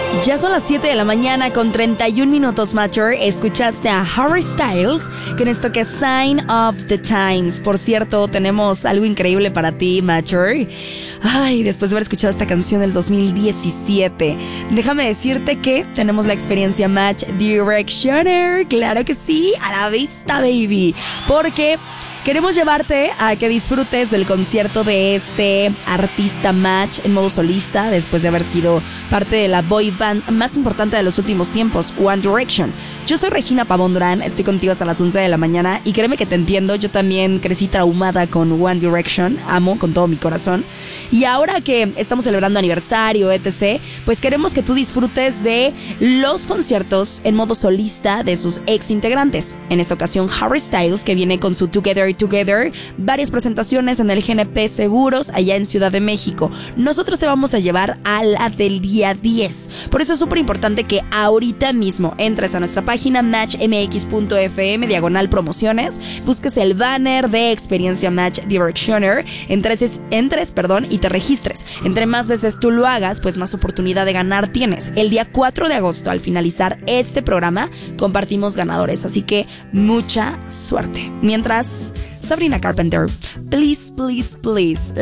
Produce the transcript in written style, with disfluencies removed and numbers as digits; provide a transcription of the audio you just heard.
Ya son las 7 de la mañana con 31 minutos, Matcher. Escuchaste a Harry Styles con esto que es Sign of the Times. Por cierto, tenemos algo increíble para ti, Matcher. Ay, después de haber escuchado esta canción del 2017, déjame decirte que tenemos la experiencia Match Directioner. Claro que sí, a la vista, baby. Porque queremos llevarte a que disfrutes del concierto de este artista Match en modo solista, después de haber sido parte de la boy band más importante de los últimos tiempos, One Direction. Yo soy Regina Pavón Durán, estoy contigo hasta las 11 de la mañana y créeme que te entiendo, yo también crecí traumada con One Direction, amo con todo mi corazón. Y ahora que estamos celebrando aniversario, etc., pues queremos que tú disfrutes de los conciertos en modo solista de sus ex integrantes. En esta ocasión, Harry Styles, que viene con su Together, varias presentaciones en el GNP Seguros allá en Ciudad de México. Nosotros te vamos a llevar a la del día 10. Por eso es súper importante que ahorita mismo entres a nuestra página matchmx.fm/promociones, busques el banner de experiencia Match Directioner, entres, y te registres. Entre más veces tú lo hagas, pues más oportunidad de ganar tienes. El día 4 de agosto, al finalizar este programa, compartimos ganadores, así que mucha suerte. Mientras, Sabrina Carpenter, please, please, please.